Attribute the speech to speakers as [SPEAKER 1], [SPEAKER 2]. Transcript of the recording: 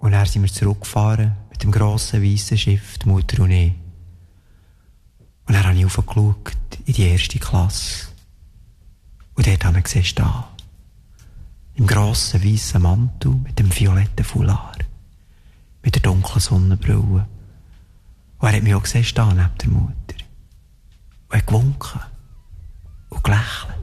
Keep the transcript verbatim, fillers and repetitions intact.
[SPEAKER 1] Und dann sind wir zurückgefahren mit dem grossen weißen Schiff, die Mutter und ich. Und dann habe ich raufgeschaut in die erste Klasse. Und dort habe ich gesehen stehen. Im grossen weißen Mantel mit dem violetten Foulard. Mit der dunklen Sonnenbrille. Und er hat mich auch gesehen stehen neben der Mutter. Und er hat gewunken. Und gelächelt.